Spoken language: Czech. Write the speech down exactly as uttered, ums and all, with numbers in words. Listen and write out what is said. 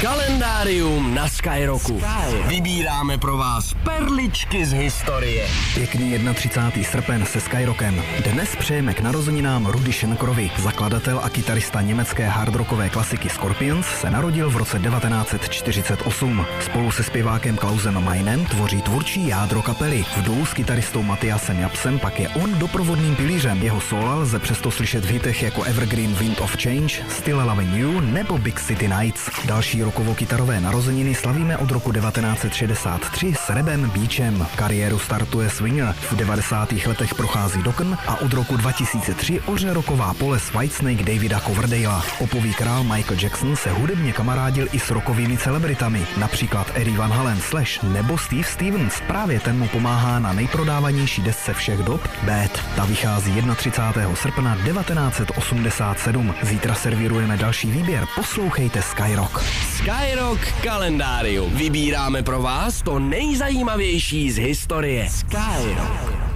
Kalendárium na Skyrocku. Vybíráme pro vás perličky z historie. Pěkný třicátého prvního srpen se Skyrockem. Dnes přejeme k narozeninám Rudy Schenkerovi. Zakladatel a kytarista německé hardrockové klasiky Scorpions se narodil v roce devatenáct set čtyřicet osm. Spolu se zpěvákem Klausem Mainem tvoří tvůrčí jádro kapely. V duo s kytaristou Matthiasem Japsem pak je on doprovodným pilířem. Jeho sóla lze přesto slyšet v hitech jako Evergreen Wind of Change, Still Loving You nebo Big City Nights. Další rokovo-kytarové narozeniny slavíme od roku devatenáct set šedesát tři s Rebem Beachem. Kariéru startuje Swinger, v devadesátých letech prochází Dokken a od roku dva tisíce tři oře roková pole s Whitesnake Davida Coverdale'a. Popový král Michael Jackson se hudebně kamarádil i s rockovými celebritami, například Eddie Van Halen, Slash nebo Steve Stevens. Právě ten mu pomáhá na nejprodávanější desce všech dob Bad. Ta vychází třicátého prvního srpna devatenáct set osmdesát sedm. Zítra servírujeme další výběr. Poslouchejte Skyrock. Skyrock kalendárium. Vybíráme pro vás to nejzajímavější z historie. Skyrock.